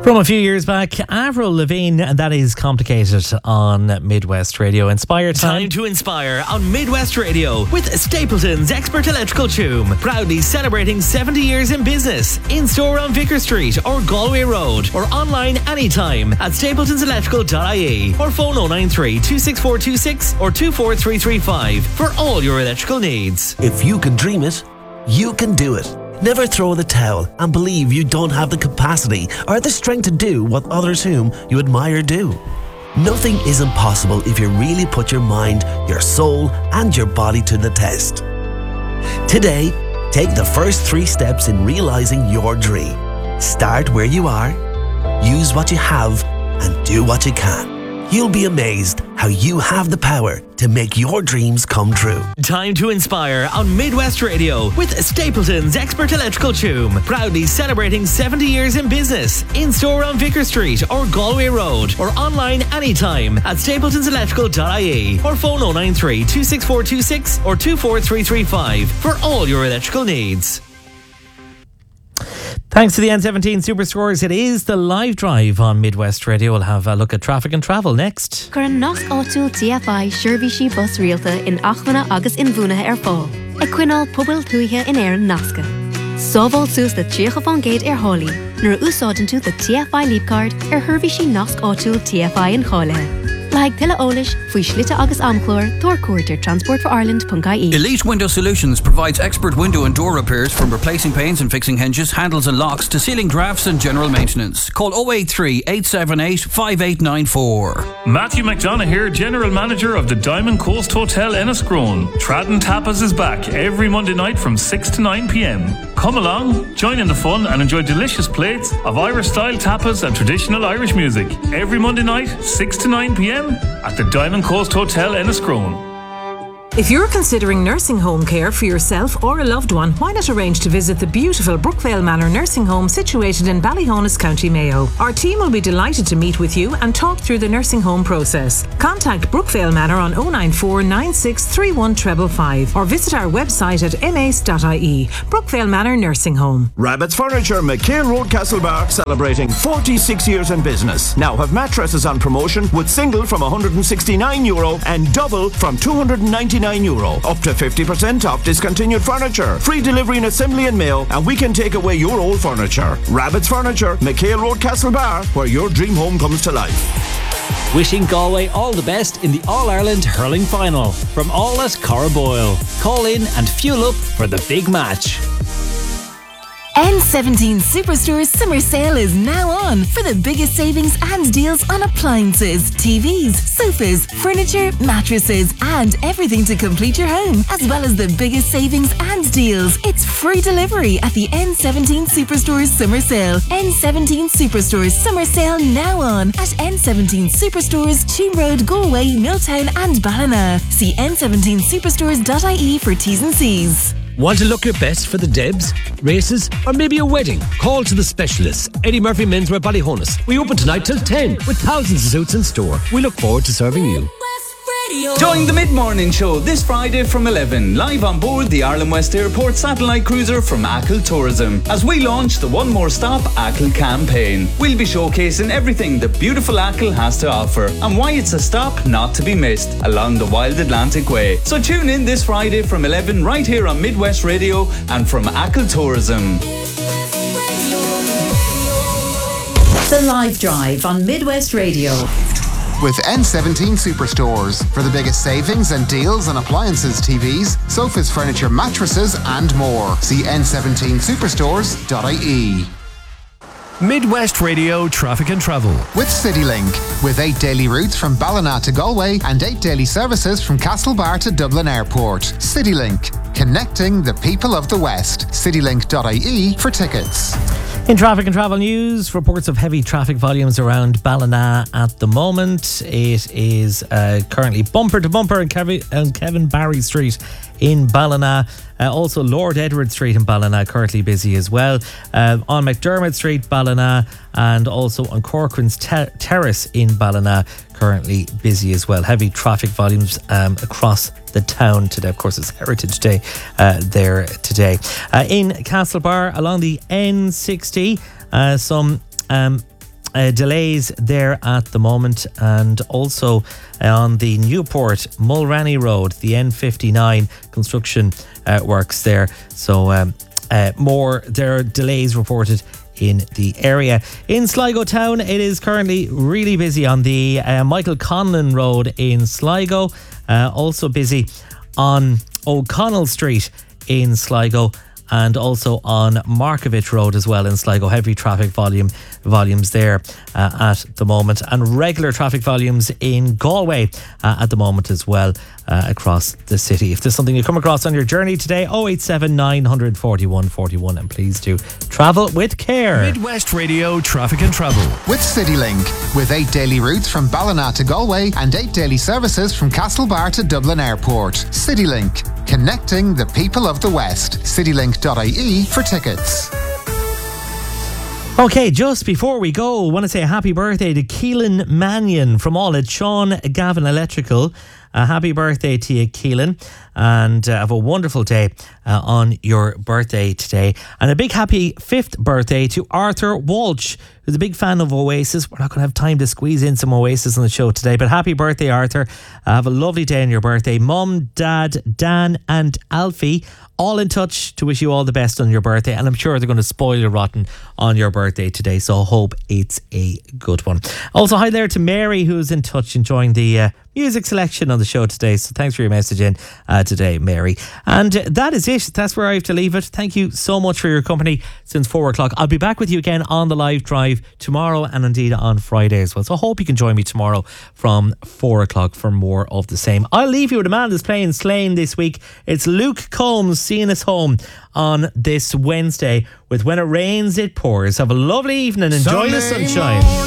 From a few years back, Avril Lavigne, and that is Complicated on Midwest Radio. Inspire Time to inspire on Midwest Radio with Stapleton's Expert Electrical Tomb. Proudly celebrating 70 years in business. In store on Vicar Street or Galway Road, or online anytime at stapletonselectrical.ie, or phone 093 26426 or 24335 for all your electrical needs. If you can dream it, you can do it. Never throw in the towel and believe you don't have the capacity or the strength to do what others whom you admire do. Nothing is impossible if you really put your mind, your soul, and your body to the test. Today, take the first 3 steps in realizing your dream. Start where you are, use what you have, and do what you can. You'll be amazed how you have the power to make your dreams come true. Time to inspire on Midwest Radio with Stapleton's Expert Electrical Tomb. Proudly celebrating 70 years in business. In store on Vicar Street or Galway Road, or online anytime at stapletonselectrical.ie, or phone 093 26426 or 24335 for all your electrical needs. Thanks to the N17 Superstores, it is the live drive on Midwest Radio. We'll have a look at traffic and travel next. Curran Nasc Autul TFI Shirvishi Bus Realta in Achvana Agus in Vuna Fáil. Equinal Pobl Thuihe in Éireann Nasca. Sóbháil suas the Tríocha Van Gate Hawley. Nuair úsáideann tú the TFI Leapcard Shirvishi Nasc Autul TFI in Cháilethe. Like Tilla Olish, Fui Schlitta Agus Amclór, Torcourter Transport for Ireland.ie. Elite Window Solutions provides expert window and door repairs, from replacing panes and fixing hinges, handles and locks to ceiling drafts and general maintenance. Call 083 878 5894. Matthew McDonough here, General Manager of the Diamond Coast Hotel Enniscrone. Tradden Tapas is back every Monday night from 6 to 9 p.m. Come along, join in the fun and enjoy delicious plates of Irish-style tapas and traditional Irish music. Every Monday night, 6 to 9 p.m. at the Diamond Coast Hotel Enniscrone. If you're considering nursing home care for yourself or a loved one, why not arrange to visit the beautiful Brookvale Manor Nursing Home situated in Ballyhonus, County Mayo. Our team will be delighted to meet with you and talk through the nursing home process. Contact Brookvale Manor on 094 9631 555 or visit our website at mace.ie. Brookvale Manor Nursing Home. Rabbit's Furniture, McHale Road, Castlebar, celebrating 46 years in business. Now have mattresses on promotion with single from €169 and double from €299. Up to 50% off discontinued furniture. Free delivery and assembly and mail, and we can take away your old furniture. Rabbit's Furniture, McHale Road, Castlebar, where your dream home comes to life. Wishing Galway all the best in the All-Ireland Hurling Final. From all at Cara Boyle. Call in and fuel up for the big match. N17 Superstore's summer sale is now on for the biggest savings and deals on appliances, TVs, sofas, furniture, mattresses, and everything to complete your home, as well as the biggest savings and deals. It's free delivery at the N17 Superstore's summer sale. N17 Superstore's summer sale now on at N17 Superstores, Cheam Road, Galway, Milltown, and Ballina. See n17superstores.ie for T's and C's. Want to look your best for the Debs, races, or maybe a wedding? Call to the specialists. Eddie Murphy Menswear Ballyhonus. We open tonight till 10 with thousands of suits in store. We look forward to serving you. Join the Mid-Morning Show this Friday from 11, live on board the Ireland West Airport satellite cruiser from Achill Tourism, as we launch the One More Stop Achill campaign. We'll be showcasing everything the beautiful Achill has to offer and why it's a stop not to be missed along the Wild Atlantic Way. So tune in this Friday from 11 right here on Midwest Radio and from Achill Tourism. The Live Drive on Midwest Radio. With N17 Superstores for the biggest savings and deals on appliances, TVs, sofas, furniture, mattresses, and more. See n17superstores.ie. Midwest Radio Traffic and Travel. With CityLink. With 8 daily routes from Ballina to Galway and 8 daily services from Castlebar to Dublin Airport. CityLink. Connecting the people of the West. CityLink.ie for tickets. In traffic and travel news, reports of heavy traffic volumes around Ballina at the moment. It is currently bumper to bumper on Kevin Barry Street in Ballina. Also Lord Edward Street in Ballina currently busy as well. On McDermott Street, Ballina, and also on Corcoran's Terrace in Ballina currently busy as well. Heavy traffic volumes across the town today. Of course, it's Heritage Day there today. In Castlebar along the N60, some delays there at the moment, and also on the Newport Mulranny Road, the N59 construction works there. So there are delays reported in the area. In Sligo town, it is currently really busy on the Michael Conlon Road in Sligo. Also busy on O'Connell Street in Sligo, and also on Markovich Road as well in Sligo. Heavy traffic volumes there at the moment, and regular traffic volumes in Galway at the moment as well across the city. If there's something you come across on your journey today, 087 941 41, and please do travel with care. Midwest Radio Traffic and Travel with CityLink, with 8 daily routes from Ballina to Galway and 8 daily services from Castlebar to Dublin Airport. CityLink, connecting the people of the West. CityLink.ie for tickets. Okay, just before we go, I want to say a happy birthday to Keelan Mannion from all at Sean Gavin Electrical. Happy birthday to you, Keelan, and have a wonderful day on your birthday today. And a big happy 5th birthday to Arthur Walsh, who's a big fan of Oasis. We're not going to have time to squeeze in some Oasis on the show today, but happy birthday, Arthur. Have a lovely day on your birthday. Mum, Dad, Dan and Alfie all in touch to wish you all the best on your birthday, and I'm sure they're going to spoil you rotten on your birthday today, so I hope it's a good one. Also, hi there to Mary, who's in touch, enjoying the music selection on the show today, so thanks for your message in today, Mary. And that is it. That's where I have to leave it. Thank you so much for your company since 4 o'clock. I'll be back with you again on the live drive tomorrow, and indeed on Friday as well, so I hope you can join me tomorrow from 4 o'clock for more of the same. I'll leave you with a man that's playing Slane this week. It's Luke Combs seeing us home on this Wednesday with When It Rains It Pours. Have a lovely evening, enjoy the sunshine.